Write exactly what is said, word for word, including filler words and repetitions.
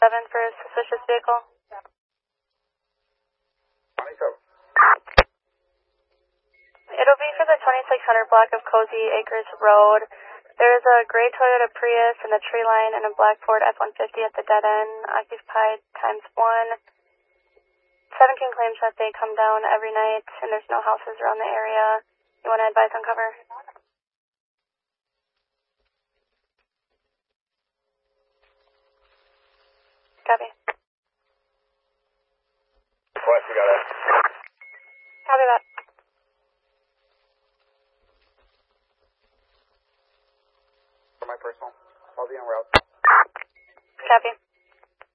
seven for a suspicious vehicle. It'll be for the twenty-six hundred block of Cozy Acres Road. There's a gray Toyota Prius in the tree line and a black Ford F one fifty at the dead end, occupied times one. seventeen claims that they come down every night and there's no houses around the area. You want to advise on cover? Copy. Request, we got it.